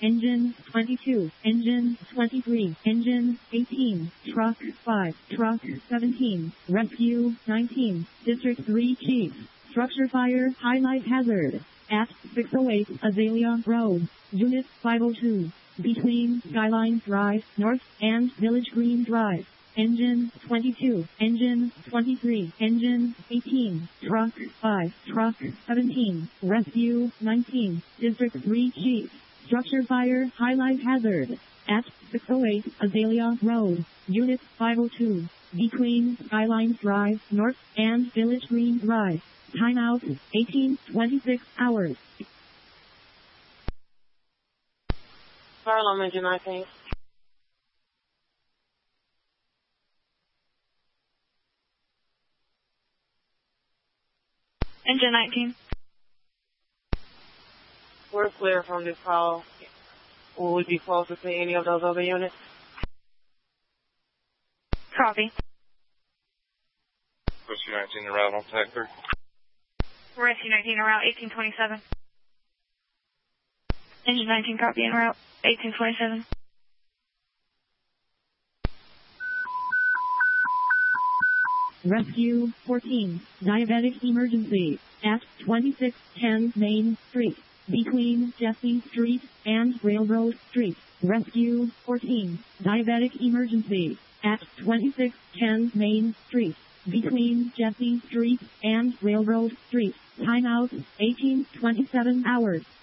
Engine 22, Engine 23, Engine 18, Truck 5, Truck 17, Rescue 19, District 3 Chief. Structure fire, highlight hazard. At 608 Azalea Road, Unit 502, between Skyline Drive North and Village Green Drive. Engine 22, Engine 23, Engine 18, Truck 5, Truck 17, Rescue 19, District 3 Chief. Structure fire, highlight hazard. At 608 Azalea Road, Unit 502, between Skyline Drive North and Village Green Drive. Timeout, 1826 hours. Fire alarm engine 19. Engine 19. We're clear from this call. Will we be closer to any of those other units? Copy. Rescue 19 en route on tag 3. Rescue 19 en route 1827. Engine 19 copy en route 1827. Rescue 14, diabetic emergency, at 2610 Main Street, between Jesse Street and Railroad Street. Rescue 14, diabetic emergency, at 2610 Main Street, between Jesse Street and Railroad Street. Timeout, 1827 hours.